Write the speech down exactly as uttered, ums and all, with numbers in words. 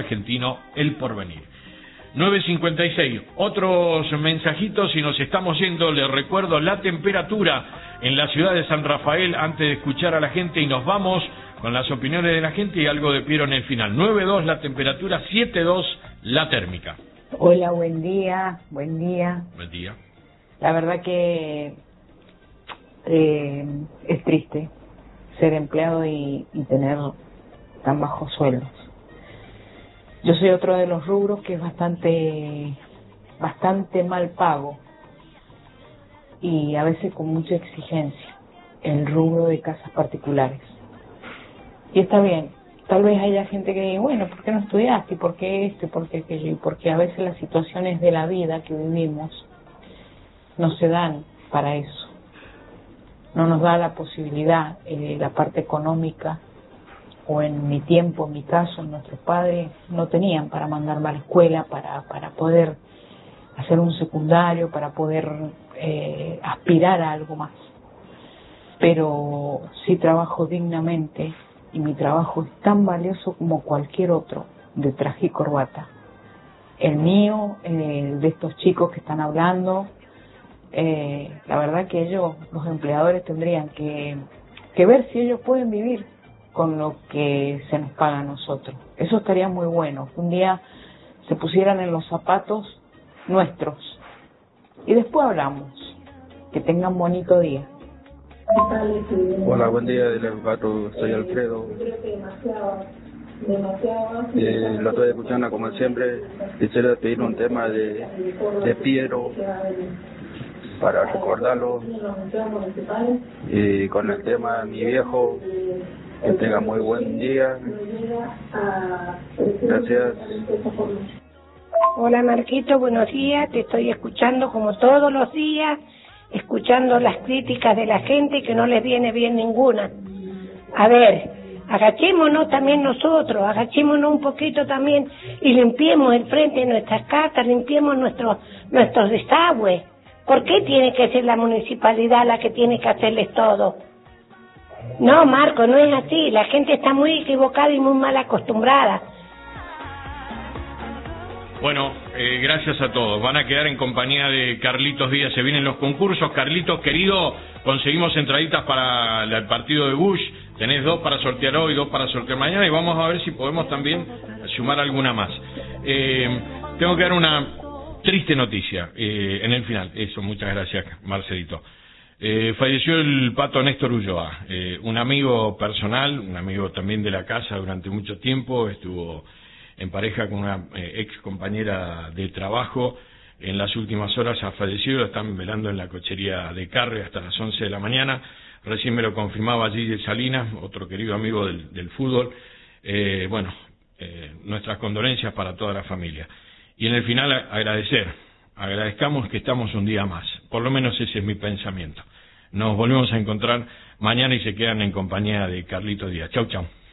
argentino El Porvenir. nueve cincuenta y seis, otros mensajitos y nos estamos yendo. Les recuerdo la temperatura en la ciudad de San Rafael antes de escuchar a la gente y nos vamos con las opiniones de la gente y algo de Piero en el final. nueve dos la temperatura, siete dos la térmica. Hola, buen día, buen día. Buen día. La verdad que eh, es triste ser empleado y, y tener tan bajos sueldos. Yo soy otro de los rubros que es bastante, bastante mal pago y a veces con mucha exigencia, el rubro de casas particulares. Y está bien, tal vez haya gente que diga, bueno, ¿por qué no estudiaste? ¿Y por qué esto? ¿Y por qué aquello? Y porque a veces las situaciones de la vida que vivimos no se dan para eso. No nos da la posibilidad, eh, la parte económica, o en mi tiempo, en mi caso, nuestros padres no tenían para mandarme a la escuela, para, para poder hacer un secundario, para poder eh, aspirar a algo más. Pero sí trabajo dignamente y mi trabajo es tan valioso como cualquier otro, de traje y corbata. El mío, eh, de estos chicos que están hablando, eh, la verdad que ellos, los empleadores, tendrían que, que ver si ellos pueden vivir con lo que se nos paga a nosotros. Eso estaría muy bueno, que un día se pusieran en los zapatos nuestros. Y después hablamos. Que tengan bonito día. Hola, buen día del Educato, soy Alfredo. Eh, lo estoy escuchando como siempre. Quisiera pedir un tema de, de Piero para recordarlo. Y con el tema de mi viejo, que tenga muy buen día. Gracias. Hola Marquito, buenos días. Te estoy escuchando como todos los días, escuchando las críticas de la gente que no les viene bien ninguna. A ver, agachémonos también nosotros, agachémonos un poquito también y limpiemos el frente de nuestras casas, limpiemos nuestros nuestros desagües. ¿Por qué tiene que ser la municipalidad la que tiene que hacerles todo? No, Marco, no es así. La gente está muy equivocada y muy mal acostumbrada. Bueno, eh, gracias a todos. Van a quedar en compañía de Carlitos Díaz. Se vienen los concursos. Carlitos, querido, conseguimos entraditas para el partido de Bush. Tenés dos para sortear hoy, dos para sortear mañana. Y vamos a ver si podemos también sumar alguna más. Eh, tengo que dar una triste noticia eh, en el final. Eso, muchas gracias, Marcelito. Eh, falleció el Pato Néstor Ulloa, eh, un amigo personal, un amigo también de la casa durante mucho tiempo. Estuvo en pareja con una eh, ex compañera de trabajo. En las últimas horas ha fallecido, lo están velando en la cochería de Carre hasta las once de la mañana. Recién me lo confirmaba Gigi Salinas, otro querido amigo del, del fútbol. Eh, bueno, eh, nuestras condolencias para toda la familia. Y en el final agradecer, agradezcamos que estamos un día más. Por lo menos ese es mi pensamiento. Nos volvemos a encontrar mañana y se quedan en compañía de Carlitos Díaz. Chau, chau.